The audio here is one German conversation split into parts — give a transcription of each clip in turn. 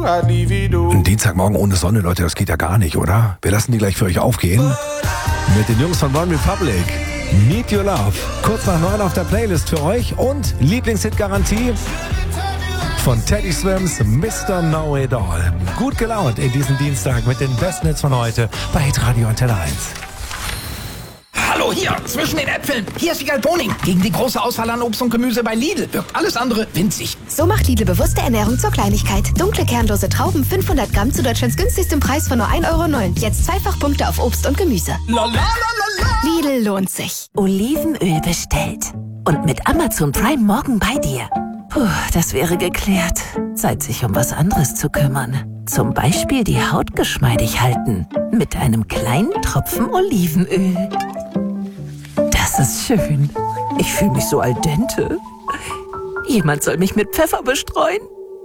Ein Dienstagmorgen ohne Sonne, Leute, das geht ja gar nicht, oder? Wir lassen die gleich für euch aufgehen. Mit den Jungs von One Republic. Need Your Love. Kurz nach 9 auf der Playlist für euch. Und Lieblingshit-Garantie von Teddy Swims, Mr. Know It All. Gut gelaunt in diesem Dienstag mit den besten Hits von heute bei Hitradio Antenne 1. Hallo, hier, zwischen den Äpfeln. Hier ist Wiegald Boning. Gegen die große Auswahl an Obst und Gemüse bei Lidl wirkt alles andere winzig. So macht Lidl bewusste Ernährung zur Kleinigkeit. Dunkle, kernlose Trauben, 500 Gramm zu Deutschlands günstigstem Preis von nur 1,09 €. Jetzt Zweifachpunkte auf Obst und Gemüse. Lidl lohnt sich. Olivenöl bestellt. Und mit Amazon Prime morgen bei dir. Puh, das wäre geklärt. Zeit, sich um was anderes zu kümmern. Zum Beispiel die Haut geschmeidig halten. Mit einem kleinen Tropfen Olivenöl. Das ist schön. Ich fühle mich so al dente. Jemand soll mich mit Pfeffer bestreuen.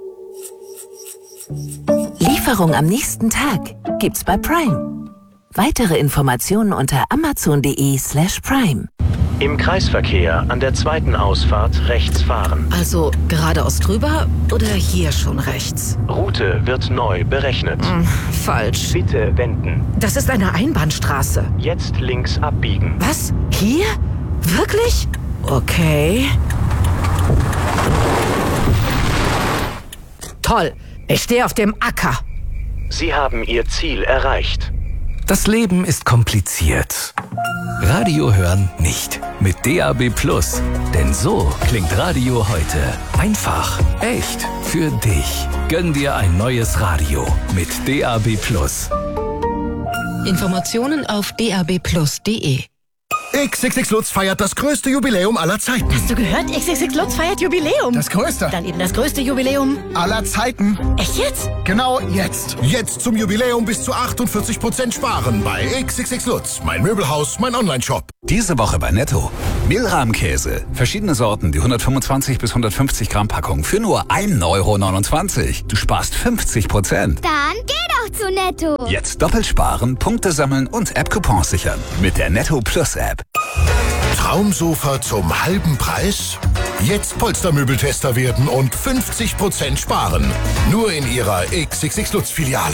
Lieferung am nächsten Tag gibt's bei Prime. Weitere Informationen unter amazon.de/prime. Im Kreisverkehr an der zweiten Ausfahrt rechts fahren. Also geradeaus drüber oder hier schon rechts? Route wird neu berechnet. Falsch. Bitte wenden. Das ist eine Einbahnstraße. Jetzt links abbiegen. Was? Hier? Wirklich? Okay. Toll. Ich stehe auf dem Acker. Sie haben Ihr Ziel erreicht. Das Leben ist kompliziert. Radio hören nicht. Mit DAB+. Denn so klingt Radio heute. Einfach, echt, für dich. Gönn dir ein neues Radio mit DAB+. Informationen auf dabplus.de. XXX Lutz feiert das größte Jubiläum aller Zeiten. Hast du gehört? XXX Lutz feiert Jubiläum. Das größte. Dann eben das größte Jubiläum aller Zeiten. Echt jetzt? Genau jetzt. Jetzt zum Jubiläum bis zu 48% sparen bei XXX Lutz. Mein Möbelhaus, mein Onlineshop. Diese Woche bei Netto. Mehlrahmkäse. Verschiedene Sorten, die 125 bis 150 Gramm Packung für nur 1,29 €. Du sparst 50%. Dann geh doch zu Netto. Jetzt doppelt sparen, Punkte sammeln und App-Coupons sichern. Mit der Netto Plus App. Traumsofa zum halben Preis? Jetzt Polstermöbeltester werden und 50% sparen. Nur in Ihrer XXX Lutz Filiale.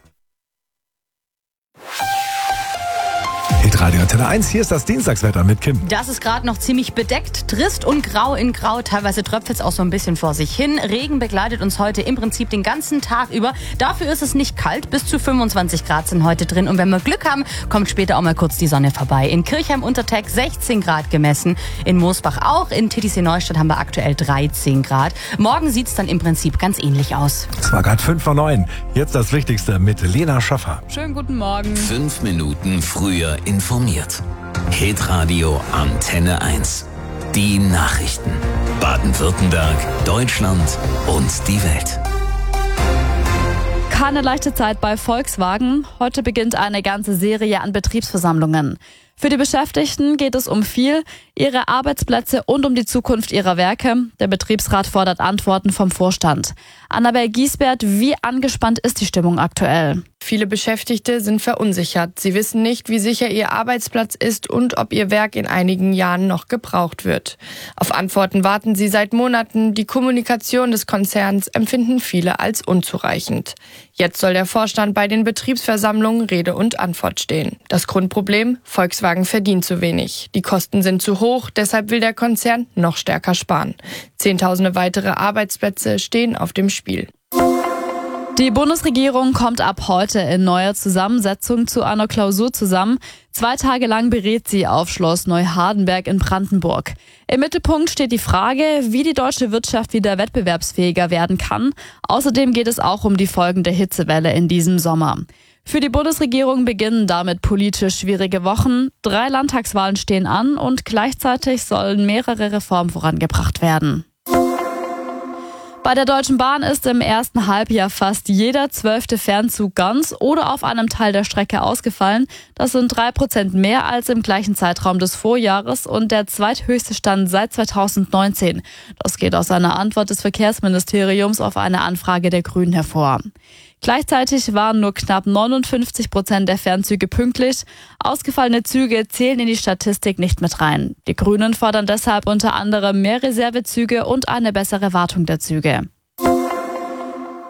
Hitradio Antenne 1, hier ist das Dienstagswetter mit Kim. Das ist gerade noch ziemlich bedeckt, trist und grau in grau. Teilweise tröpfelt es auch so ein bisschen vor sich hin. Regen begleitet uns heute im Prinzip den ganzen Tag über. Dafür ist es nicht kalt, bis zu 25 Grad sind heute drin. Und wenn wir Glück haben, kommt später auch mal kurz die Sonne vorbei. In Kirchheim-Unterteg 16 Grad gemessen, in Moosbach auch. In Titisee-Neustadt haben wir aktuell 13 Grad. Morgen sieht es dann im Prinzip ganz ähnlich aus. Es war gerade 5 vor 9. Jetzt das Wichtigste mit Lena Schaffer. Schönen guten Morgen. 5 Minuten früher informiert. Hitradio Antenne 1. Die Nachrichten. Baden-Württemberg, Deutschland und die Welt. Keine leichte Zeit bei Volkswagen. Heute beginnt eine ganze Serie an Betriebsversammlungen. Für die Beschäftigten geht es um viel, ihre Arbeitsplätze und um die Zukunft ihrer Werke. Der Betriebsrat fordert Antworten vom Vorstand. Annabel Giesbert, wie angespannt ist die Stimmung aktuell? Viele Beschäftigte sind verunsichert. Sie wissen nicht, wie sicher ihr Arbeitsplatz ist und ob ihr Werk in einigen Jahren noch gebraucht wird. Auf Antworten warten sie seit Monaten. Die Kommunikation des Konzerns empfinden viele als unzureichend. Jetzt soll der Vorstand bei den Betriebsversammlungen Rede und Antwort stehen. Das Grundproblem: Volkswagen verdient zu wenig. Die Kosten sind zu hoch, deshalb will der Konzern noch stärker sparen. Zehntausende weitere Arbeitsplätze stehen auf dem Spiel. Die Bundesregierung kommt ab heute in neuer Zusammensetzung zu einer Klausur zusammen. 2 Tage lang berät sie auf Schloss Neuhardenberg in Brandenburg. Im Mittelpunkt steht die Frage, wie die deutsche Wirtschaft wieder wettbewerbsfähiger werden kann. Außerdem geht es auch um die Folgen der Hitzewelle in diesem Sommer. Für die Bundesregierung beginnen damit politisch schwierige Wochen. 3 Landtagswahlen stehen an und gleichzeitig sollen mehrere Reformen vorangebracht werden. Bei der Deutschen Bahn ist im ersten Halbjahr fast jeder 12. Fernzug ganz oder auf einem Teil der Strecke ausgefallen. Das sind 3% mehr als im gleichen Zeitraum des Vorjahres und der zweithöchste Stand seit 2019. Das geht aus einer Antwort des Verkehrsministeriums auf eine Anfrage der Grünen hervor. Gleichzeitig waren nur knapp 59% der Fernzüge pünktlich. Ausgefallene Züge zählen in die Statistik nicht mit rein. Die Grünen fordern deshalb unter anderem mehr Reservezüge und eine bessere Wartung der Züge.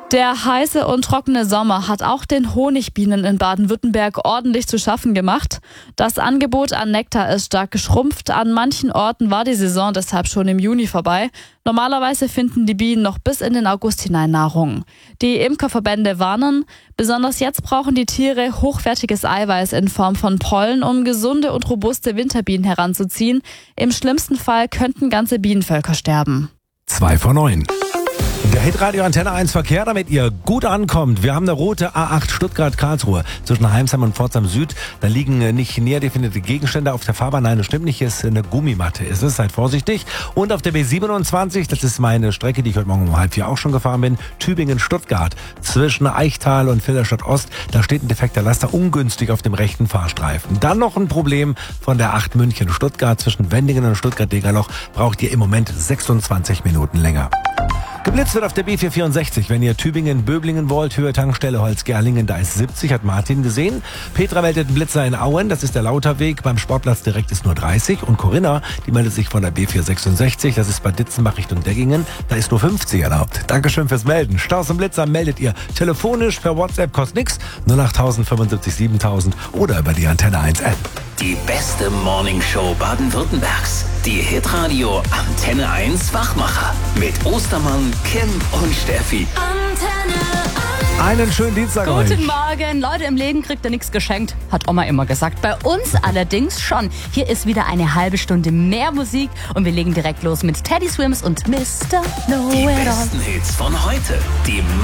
Der heiße und trockene Sommer hat auch den Honigbienen in Baden-Württemberg ordentlich zu schaffen gemacht. Das Angebot an Nektar ist stark geschrumpft. An manchen Orten war die Saison deshalb schon im Juni vorbei. Normalerweise finden die Bienen noch bis in den August hinein Nahrung. Die Imkerverbände warnen, besonders jetzt brauchen die Tiere hochwertiges Eiweiß in Form von Pollen, um gesunde und robuste Winterbienen heranzuziehen. Im schlimmsten Fall könnten ganze Bienenvölker sterben. 2 vor 9. Der Hitradio Antenne 1 Verkehr, damit ihr gut ankommt. Wir haben eine rote A8 Stuttgart-Karlsruhe zwischen Heimsheim und Pforzheim Süd. Da liegen nicht näher definierte Gegenstände auf der Fahrbahn. Nein, das stimmt nicht, hier ist eine Gummimatte. Ist es, seid vorsichtig. Und auf der B27, das ist meine Strecke, die ich heute Morgen um 3:30 auch schon gefahren bin, Tübingen-Stuttgart zwischen Eichtal und Filderstadt-Ost. Da steht ein defekter Laster ungünstig auf dem rechten Fahrstreifen. Dann noch ein Problem von der 8 München-Stuttgart zwischen Wendingen und Stuttgart-Degerloch. Braucht ihr im Moment 26 Minuten länger. Geblitzt wird auf der B464, wenn ihr Tübingen-Böblingen wollt, Höhe Tankstelle Holzgerlingen, da ist 70, hat Martin gesehen. Petra meldet einen Blitzer in Auen, das ist der Lauterweg, beim Sportplatz direkt ist nur 30. Und Corinna, die meldet sich von der B466, das ist bei Ditzenbach Richtung Deggingen, da ist nur 50 erlaubt. Dankeschön fürs Melden. Staus und Blitzer meldet ihr telefonisch, per WhatsApp, kostet nix, 08000 75 7000 oder über die Antenne 1 App. Die beste Morningshow Baden-Württembergs. Die Hitradio Antenne 1 Wachmacher. Mit Ostermann, Kim und Steffi. Antenne 1. Einen schönen Dienstag euch. Guten Morgen. Leute, im Leben kriegt ihr nichts geschenkt. Hat Oma immer gesagt. Bei uns allerdings schon. Hier ist wieder eine halbe Stunde mehr Musik. Und wir legen direkt los mit Teddy Swims und Mr. Die Know-It-All. besten Hits von heute. Die